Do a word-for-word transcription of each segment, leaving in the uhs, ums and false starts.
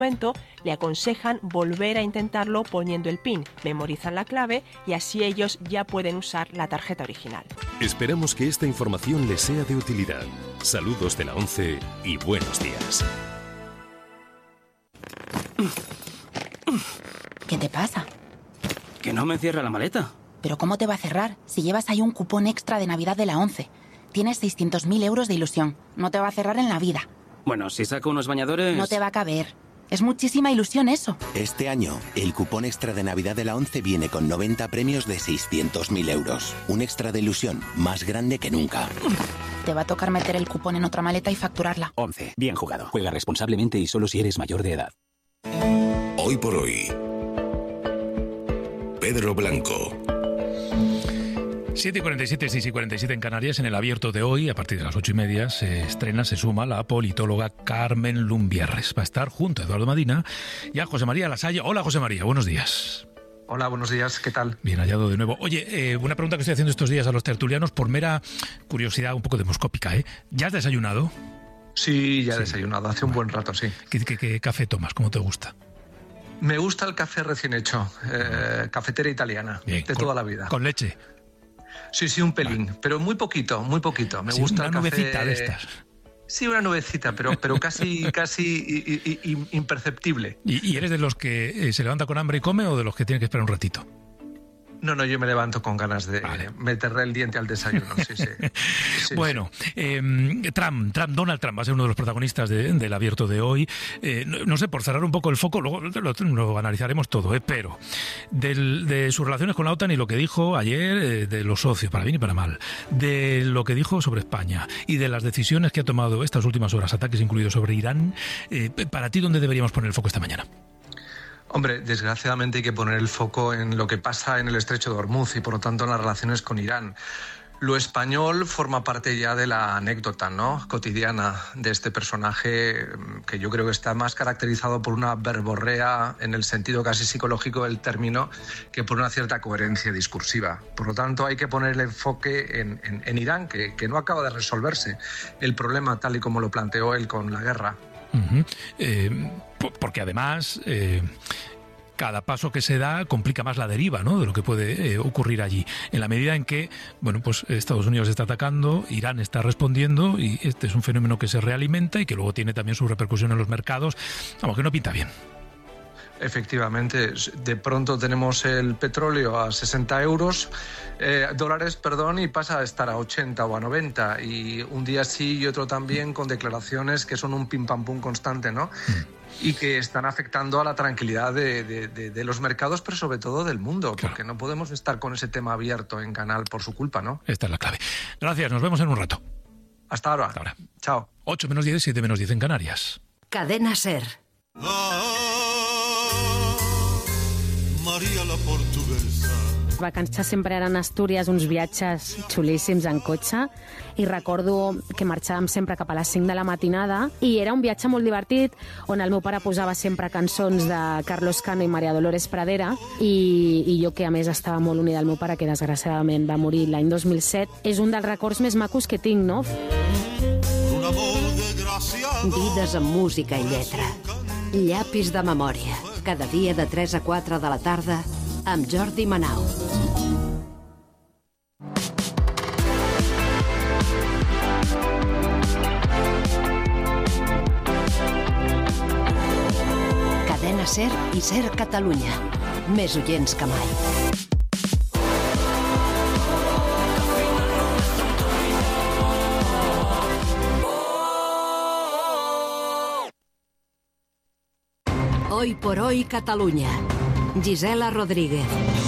momento, le aconsejan volver a intentarlo poniendo el PIN, memorizan la clave y así ellos ya pueden usar la tarjeta original. Esperamos que esta información les sea de utilidad. Saludos de la ONCE y buenos días. ¿Qué te pasa? Que no me cierra la maleta. ¿Pero cómo te va a cerrar si llevas ahí un cupón extra de Navidad de la ONCE? Tienes seiscientos mil euros de ilusión. No te va a cerrar en la vida. Bueno, si saco unos bañadores... No te va a caber. Es muchísima ilusión eso. Este año, el cupón extra de Navidad de la ONCE viene con noventa premios de seiscientos mil euros. Un extra de ilusión más grande que nunca. Te va a tocar meter el cupón en otra maleta y facturarla. ONCE. Bien jugado. Juega responsablemente y solo si eres mayor de edad. Hoy por hoy, Pedro Blanco. siete y cuarenta y siete, seis y cuarenta y siete en Canarias. En el abierto de hoy, a partir de las ocho y media, se estrena, se suma la politóloga Carmen Lumbierres. Va a estar junto a Eduardo Madina y a José María Lasalle. Hola, José María, buenos días. Hola, buenos días, ¿qué tal? Bien hallado de nuevo. Oye, eh, una pregunta que estoy haciendo estos días a los tertulianos por mera curiosidad un poco demoscópica, ¿eh? ¿Ya has desayunado? Sí, ya he sí. desayunado, hace un buen rato, sí. ¿Qué, qué, qué café tomas? ¿Cómo te gusta? Me gusta el café recién hecho, eh, cafetera italiana, Bien, de con, toda la vida. ¿Con leche? Sí, sí, un pelín, vale. Pero muy poquito, muy poquito. Me sí, gusta una el café... nubecita de estas. Sí, una nubecita, pero, pero casi, casi i, i, i, imperceptible. ¿Y, ¿Y eres de los que eh, se levanta con hambre y come o de los que tiene que esperar un ratito? No, no, yo me levanto con ganas de vale. meterle el diente al desayuno, sí, sí. sí bueno, sí. Eh, Trump, Trump, Donald Trump va a ser uno de los protagonistas de, del abierto de hoy. Eh, no, no sé, por cerrar un poco el foco, luego lo, lo analizaremos todo, eh, pero del, de sus relaciones con la OTAN y lo que dijo ayer, eh, de los socios, para bien y para mal, de lo que dijo sobre España y de las decisiones que ha tomado estas últimas horas, ataques incluidos sobre Irán, eh, para ti, ¿dónde deberíamos poner el foco esta mañana? Hombre, desgraciadamente hay que poner el foco en lo que pasa en el Estrecho de Hormuz y por lo tanto en las relaciones con Irán. Lo español forma parte ya de la anécdota, ¿no?, cotidiana de este personaje que yo creo que está más caracterizado por una verborrea en el sentido casi psicológico del término que por una cierta coherencia discursiva. Por lo tanto hay que poner el enfoque en, en, en Irán, que, que no acaba de resolverse el problema tal y como lo planteó él con la guerra. Uh-huh. Eh, porque además eh, cada paso que se da complica más la deriva, ¿no?, de lo que puede eh, ocurrir allí, en la medida en que bueno, pues Estados Unidos está atacando, Irán está respondiendo y este es un fenómeno que se realimenta y que luego tiene también su repercusión en los mercados, vamos, que no pinta bien. Efectivamente, de pronto tenemos el petróleo a sesenta euros, eh, dólares, perdón, y pasa a estar a ochenta o a noventa, y un día sí y otro también, con declaraciones que son un pim pam pum constante, ¿no? Mm. Y que están afectando a la tranquilidad de, de, de, de los mercados, pero sobre todo del mundo, claro, porque no podemos estar con ese tema abierto en Canal por su culpa, ¿no? Esta es la clave. Gracias, nos vemos en un rato. Hasta ahora. Hasta ahora. Chao. ocho menos diez, siete menos diez en Canarias. Cadena SER. Maria la portuguesa. Les vacances sempre eren a Astúries, uns viatges xulíssims en cotxe, i recordo que marxàvem sempre cap a les cinc de la matinada i era un viatge molt divertit on el meu pare posava sempre cançons de Carlos Cano i María Dolores Pradera i, i jo, que a més estava molt unida al meu pare, que desgraciadament va morir l'any dos mil set, és un dels records més macos que tinc, no? Vides amb música i lletra. Llapis de memòria. Cada dia de tres a quatre de la tarda amb Jordi Manau. Cadena SER i SER Catalunya. Més oients que mai. Hoy por hoy Catalunya. Gisela Rodríguez.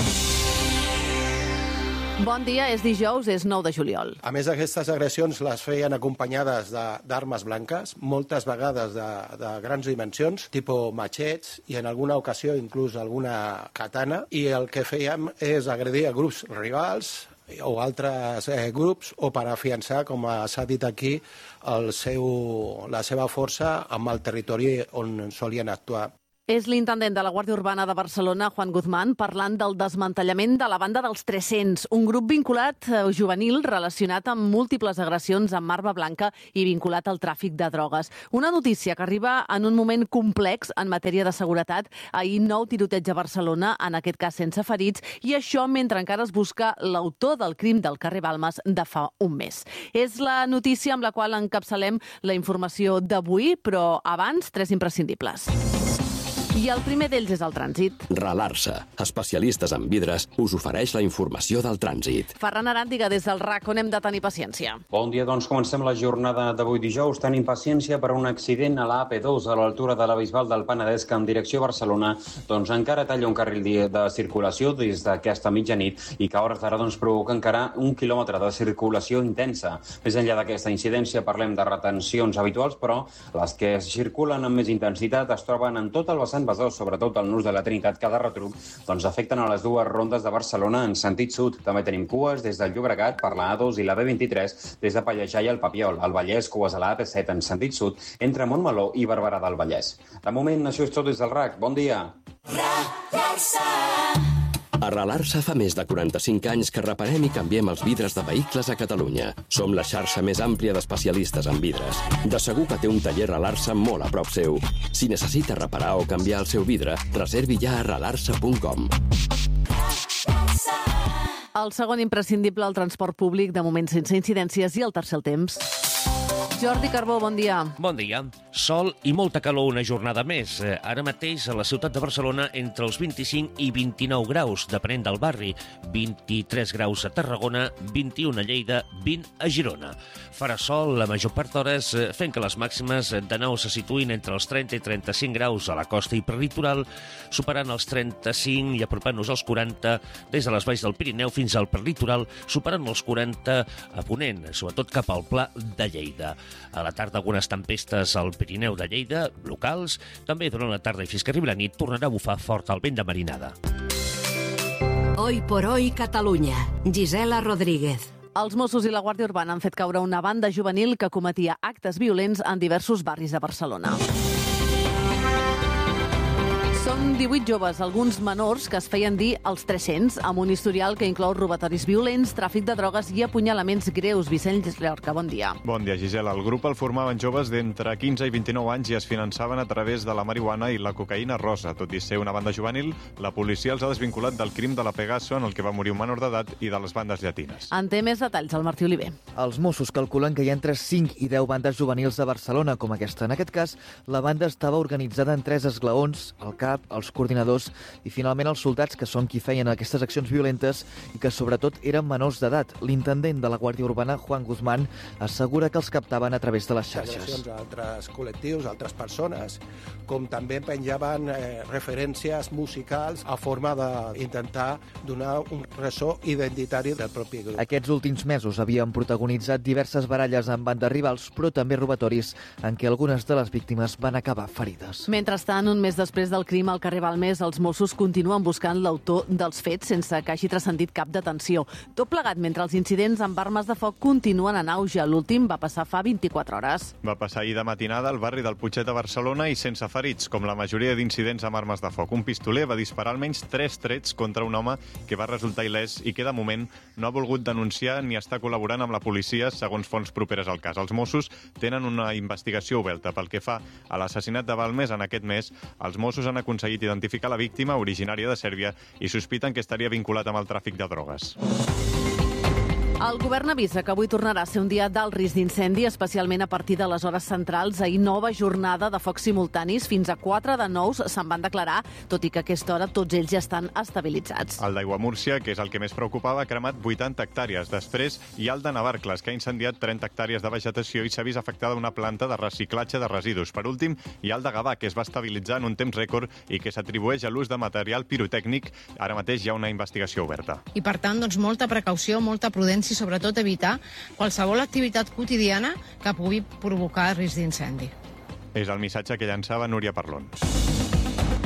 Bon dia, és dijous, és nou de juliol. A més, aquestes agressions les feien acompanyades d'armes blanques, moltes vegades de, de grans dimensions, tipus matxets, i en alguna ocasió inclús alguna katana, i el que fèiem és agredir a grups rivals o altres eh, grups, o per afiançar, com s'ha dit aquí, el seu, la seva força amb el territori on solien actuar. És l'intendent de la Guàrdia Urbana de Barcelona, Juan Guzmán, parlant del desmantellament de la banda dels tres-cents, un grup vinculat eh, juvenil relacionat amb múltiples agressions amb arma blanca i vinculat al tràfic de drogues. Una notícia que arriba en un moment complex en matèria de seguretat. Ahir nou tiroteig a Barcelona, en aquest cas sense ferits, i això mentre encara es busca l'autor del crim del carrer Balmes de fa un mes. És la notícia amb la qual encapçalem la informació d'avui, però abans, tres imprescindibles. I el primer d'ells és el trànsit. Ralarsa, especialistes en vidres, us ofereix la informació del trànsit. Ferran Aràndiga, des del R A C, on hem de tenir paciència. Bon dia, doncs comencem la jornada d'avui dijous. Tenim paciència per un accident a la A P dos a l'altura de la Bisbal del Penedès, que en direcció a Barcelona doncs encara talla un carril de circulació des d'aquesta mitjanit i que a hores d'ara doncs, provoca encara un quilòmetre de circulació intensa. Més enllà d'aquesta incidència parlem de retencions habituals, però les que circulen amb més intensitat es troben en tot el vessant Besòs, sobretot el nus de la Trinitat, que de retruc doncs, afecten a les dues rondes de Barcelona en sentit sud. També tenim cues des del Llobregat per la A dos i la B vint-i-tres, des de Pallejà i el Papiol. Al Vallès, cues a la A P set en sentit sud, entre Montmeló i Barberà del Vallès. De moment, això és tot des del R A C. Bon dia. A Ralarsa fa més de quaranta-cinc anys que reparem i canviem els vidres de vehicles a Catalunya. Som la xarxa més àmplia d'especialistes en vidres. De segur que té un taller Ralarsa molt a prop seu. Si necessita reparar o canviar el seu vidre, reservi ja a ralarsa punt com. El segon imprescindible, el transport públic, de moment sense incidències, i el tercer el temps. Jordi Carbó, bon dia. Bon dia. Sol i molta calor una jornada més. Ara mateix a la ciutat de Barcelona entre els vint-i-cinc i vint-i-nou graus, depenent del barri. vint-i-tres graus a Tarragona, vint-i-un a Lleida, vint a Girona. Farà sol la major part d'hores, fent que les màximes de nou se situïn entre els trenta i trenta-cinc graus a la costa i prelitoral, superant els trenta-cinc i apropant-nos als quaranta des de les valls del Pirineu fins al prelitoral, superant els quaranta a ponent, sobretot cap al Pla de Lleida. A la tarda algunes tempestes al Pirineu de Lleida, locals. També durant la tarda i fins que arribi la nit tornarà a bufar fort el vent de marinada. Hoy por hoy Catalunya. Gisela Rodríguez. Els Mossos i la Guàrdia Urbana han fet caure una banda juvenil que cometia actes violents en diversos barris de Barcelona. Són divuit joves, alguns menors, que es feien dir els tres-cents, amb un historial que inclou robatoris violents, tràfic de drogues i apunyalaments greus. Vicent Llorca, bon dia. Bon dia, Gisela. El grup el formaven joves d'entre quinze i vint-i-nou anys i es finançaven a través de la marihuana i la cocaïna rosa. Tot i ser una banda juvenil, la policia els ha desvinculat del crim de la Pegaso, en el que va morir un menor d'edat, i de les bandes llatines. En té més detalls el Martí Oliver. Els Mossos calculen que hi ha entre cinc i deu bandes juvenils de Barcelona, com aquesta. En aquest cas, la banda estava organitzada en tres esglaons: el cap, els coordinadors i finalment els soldats, que són qui feien aquestes accions violentes i que sobretot eren menors d'edat. L'intendent de la Guàrdia Urbana, Juan Guzmán, assegura que els captaven a través de les xarxes. A altres col·lectius, a altres persones, com també penjaven eh, referències musicals a forma d'intentar donar un ressò identitari del propi grup. Aquests últims mesos havien protagonitzat diverses baralles amb bandes rivals, però també robatoris en què algunes de les víctimes van acabar ferides. Mentrestant, un mes després del crim al carrer Balmes, els Mossos continuen buscant l'autor dels fets sense que hagi transcendit cap detenció. Tot plegat mentre els incidents amb armes de foc continuen en auge. L'últim va passar fa vint-i-quatre hores. Va passar ahir de matinada al barri del Putxet de Barcelona i sense ferits, com la majoria d'incidents amb armes de foc. Un pistoler va disparar almenys tres trets contra un home que va resultar il·lès i que de moment no ha volgut denunciar ni està col·laborant amb la policia, segons fonts properes al cas. Els Mossos tenen una investigació oberta. Pel que fa a l'assassinat de Balmes en aquest mes, els Mossos han aconseguit identificar la víctima, originària de Sèrbia, i sospiten que estaria vinculat amb el tràfic de drogues. El govern avisa que avui tornarà a ser un dia d'alt risc d'incendi, especialment a partir de les hores centrals. Ahir nova jornada de focs simultanis. Fins a quatre de nous se'n van declarar, tot i que a aquesta hora tots ells ja estan estabilitzats. El d'Aiguamúrcia, que és el que més preocupava, ha cremat vuitanta hectàrees. Després hi ha el de Navarcles, que ha incendiat trenta hectàrees de vegetació i s'ha vist afectada una planta de reciclatge de residus. Per últim, hi ha el de Gavà, que es va estabilitzar en un temps rècord i que s'atribueix a l'ús de material pirotècnic. Ara mateix hi ha una investigació oberta. I per tant, doncs, molta precaució, molta prudència i sobretot evitar qualsevol activitat quotidiana que pugui provocar risc d'incendi. És el missatge que llançava Núria Parlons.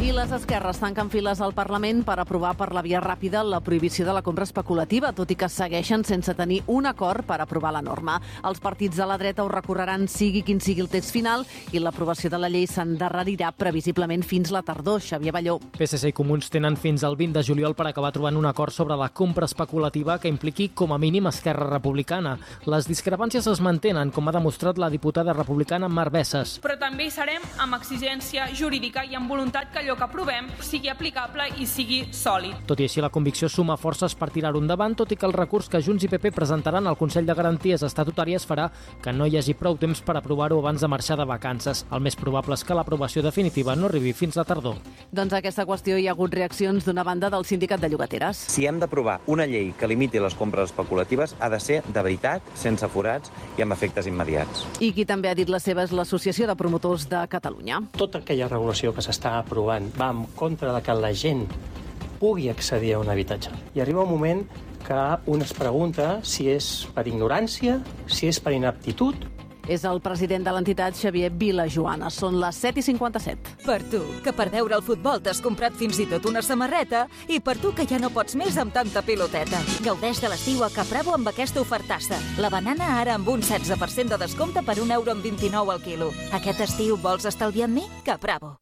I les esquerres tanquen files al Parlament per aprovar per la via ràpida la prohibició de la compra especulativa, tot i que segueixen sense tenir un acord per aprovar la norma. Els partits de la dreta ho recorreran sigui quin sigui el text final i l'aprovació de la llei s'endarrerirà previsiblement fins la tardor. Xavier Balló. P S C i Comuns tenen fins al vint de juliol per acabar trobant un acord sobre la compra especulativa que impliqui com a mínim Esquerra Republicana. Les discrepàncies es mantenen, com ha demostrat la diputada republicana Mar Bessas. Però també hi serem amb exigència jurídica i amb voluntat que allò que aprovem sigui aplicable i sigui sòlid. Tot i així, la convicció suma forces per tirar-ho endavant, tot i que el recurs que Junts i P P presentaran al Consell de Garanties Estatutàries farà que no hi hagi prou temps per aprovar-ho abans de marxar de vacances. El més probable és que l'aprovació definitiva no arribi fins la tardor. Doncs a aquesta qüestió hi ha hagut reaccions d'una banda del Sindicat de Llogateres. Si hem d'aprovar una llei que limiti les compres especulatives, ha de ser de veritat, sense forats i amb efectes immediats. I qui també ha dit la seva és l'Associació de Promotors de Catalunya. Tota aquella regulació que s'està aprovant va en contra de que la gent pugui accedir a un habitatge. I arriba un moment que un es pregunta si és per ignorància, si és per inaptitud. És el president de l'entitat, Xavier Vilajoana. Són les set i cinquanta-set. Per tu, que per veure el futbol t'has comprat fins i tot una samarreta, i per tu que ja no pots més amb tanta piloteta. Gaudeix de l'estiu a Capravo amb aquesta ofertassa. La banana ara amb un setze per cent de descompte per un euro amb vint-i-nou al quilo. Aquest estiu vols estalviar amb mi? Capravo.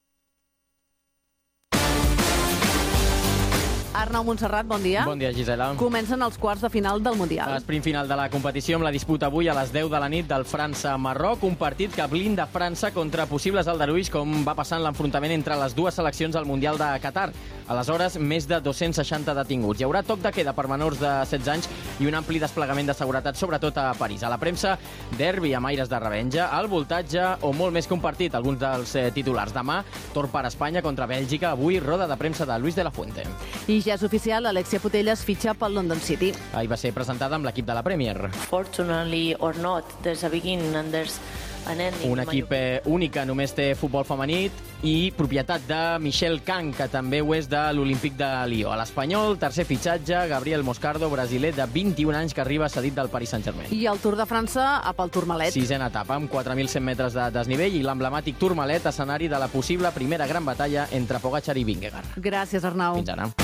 Arnau Montserrat, bon dia. Bon dia, Gisela. Comencen els quarts de final del Mundial. L'esprint final de la competició amb la disputa avui a les deu de la nit del França-Marroc, un partit que blinda França contra possibles aldarulls com va passar en l'enfrontament entre les dues seleccions al Mundial de Qatar. Aleshores, més de dos-cents seixanta detinguts. Hi haurà toc de queda per menors de setze anys i un ampli desplegament de seguretat, sobretot a París. A la premsa, derbi amb aires de revenja, el voltatge o molt més que un partit, alguns dels eh, titulars. Demà, tor per Espanya contra Bèlgica. Avui, roda de premsa de Luis de la Fuente. I ja és oficial, Alexia Putellas fitxa pel London City. Ahir va ser presentada amb l'equip de la Premier. Fortunately or not, there's a beginning and there's an ending. Un equip eh, únic que només té futbol femení i propietat de Michel Kang, que també ho és de l'Olímpic de Lió. A l'Espanyol, tercer fitxatge, Gabriel Moscardo, brasiler de vint-i-un anys que arriba cedit del Paris Saint-Germain. I el Tour de França a pel Tourmalet. Sisena etapa amb quatre mil cent metres de desnivell i l'emblemàtic Tourmalet, escenari de la possible primera gran batalla entre Pogačar i Vingegaard. Gràcies, Arnau. Fins ara.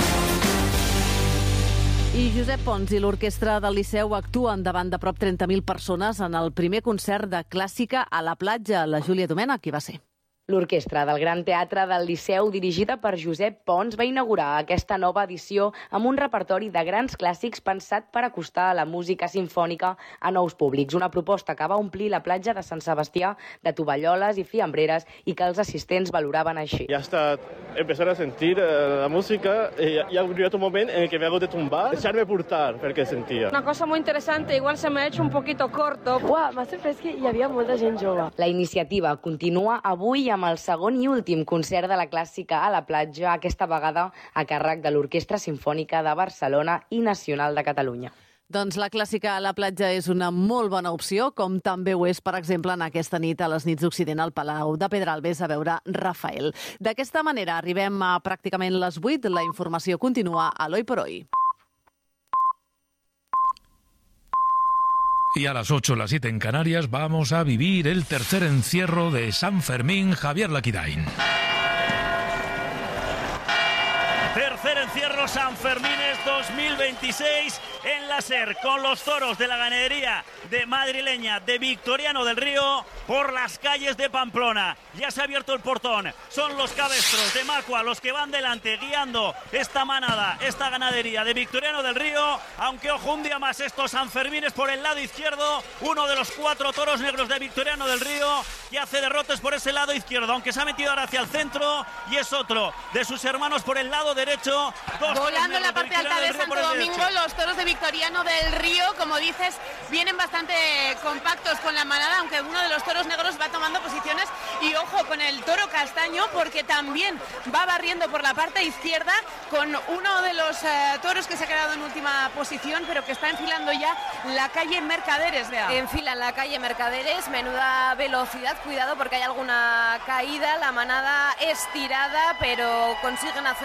I Josep Pons i l'orquestra del Liceu actuen davant de prop trenta mil persones en el primer concert de clàssica a la platja. La Júlia Domènech, qui va ser? L'orquestra del Gran Teatre del Liceu, dirigida per Josep Pons, va inaugurar aquesta nova edició amb un repertori de grans clàssics pensat per acostar la música sinfònica a nous públics. Una proposta que va omplir la platja de Sant Sebastià de tovalloles i fiambreres i que els assistents valoraven així. Ja hasta empezar a sentir eh, la música y ha habido un moment en el que me hago de tumbar, echarme portar perquè sentia. Una cosa muy interesante, igual se me ha hecho un poquito corto. Uau, m'ha sorprès que hi havia molta gent jove. La iniciativa continua avui amb el segon i últim concert de la clàssica a la platja, aquesta vegada a càrrec de l'Orquestra Simfònica de Barcelona i Nacional de Catalunya. Doncs la clàssica a la platja és una molt bona opció, com també ho és, per exemple, en aquesta nit a les nits d'Occident al Palau de Pedralbes a veure Rafael. D'aquesta manera arribem a pràcticament les vuit. La informació continua a l'Hoy por Hoy. Y a las ocho, las siete en Canarias, vamos a vivir el tercer encierro de San Fermín. Javier Laquidain. Tercer encierro San Fermines dos mil veintiséis en la SER, con los toros de la ganadería de madrileña de Victoriano del Río por las calles de Pamplona. Ya se ha abierto el portón, son los cabestros de Macua los que van delante guiando esta manada, esta ganadería de Victoriano del Río, aunque ojo un día más estos Sanfermines por el lado izquierdo, uno de los cuatro toros negros de Victoriano del Río que hace derrotes por ese lado izquierdo, aunque se ha metido ahora hacia el centro, y es otro de sus hermanos por el lado derecho. Volando en la parte alta de Santo Domingo, los toros de Victoriano del Río, como dices, vienen bastante compactos con la manada, aunque uno de los toros negros va tomando posiciones, y ojo con el toro castaño, porque también va barriendo por la parte izquierda con uno de los eh, toros que se ha quedado en última posición, pero que está enfilando ya la calle Mercaderes. Vea. Enfilan la calle Mercaderes, menuda velocidad, cuidado porque hay alguna caída, la manada es tirada, pero consiguen hacer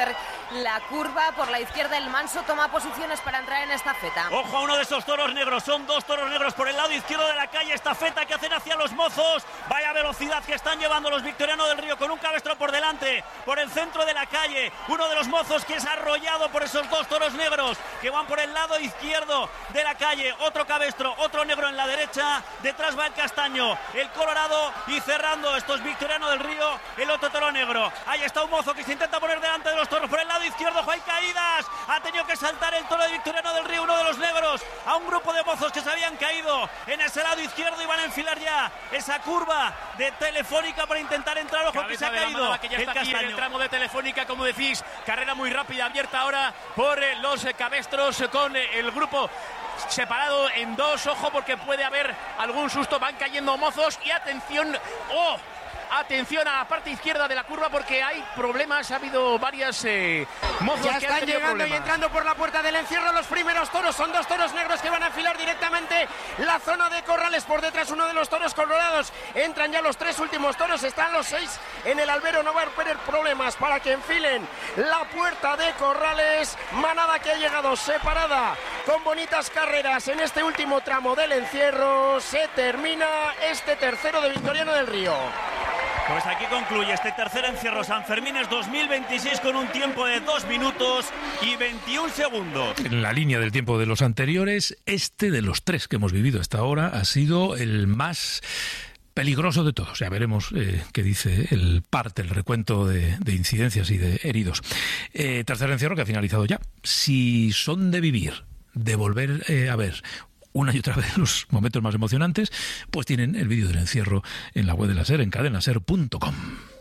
la curva. Por la izquierda el Manso toma posiciones para entrar en estafeta. Ojo a uno de esos toros negros, son dos toros negros por el lado izquierdo de la calle, estafeta que hacen hacia los Mozos. Vaya velocidad que están llevando los Victoriano del Río con un cabestro por delante, por el centro de la calle. Uno de los Mozos que es arrollado por esos dos toros negros que van por el lado izquierdo de la calle. Otro cabestro, otro negro en la derecha, detrás va el castaño, el colorado, y cerrando estos Victoriano del Río, el otro toro negro. Ahí está un mozo que se intenta poner delante de los toros por el lado izquierdo. Hay caídas, ha tenido que saltar el toro de Victoriano del Río, uno de los negros, a un grupo de mozos que se habían caído en ese lado izquierdo y van a enfilar ya esa curva de Telefónica para intentar entrar. Ojo, que se ha caído que ya el está aquí castaño. en el tramo de Telefónica, como decís, carrera muy rápida, abierta ahora por eh, los eh, cabestros, eh, con eh, el grupo separado en dos. Ojo, porque puede haber algún susto, van cayendo mozos y atención, ¡oh! Atención a la parte izquierda de la curva porque hay problemas, ha habido varias eh, mozos ya que están han tenido llegando problemas. y entrando por la puerta del encierro los primeros toros, son dos toros negros que van a enfilar directamente la zona de corrales. Por detrás uno de los toros colorados, entran ya los tres últimos toros, están los seis en el albero, no va a haber problemas para que enfilen la puerta de corrales. Manada que ha llegado separada con bonitas carreras en este último tramo del encierro. Se termina este tercero de Victoriano del Río. Pues aquí concluye este tercer encierro Sanfermines dos mil veintiséis con un tiempo de dos minutos y veintiún segundos. En la línea del tiempo de los anteriores, este de los tres que hemos vivido hasta ahora ha sido el más peligroso de todos. Ya veremos eh, qué dice el parte, el recuento de, de incidencias y de heridos. Eh, tercer encierro que ha finalizado ya. Si son de vivir, de volver eh, a ver una y otra vez los momentos más emocionantes, pues tienen el vídeo del encierro en la web de la SER, en cadena ser punto com.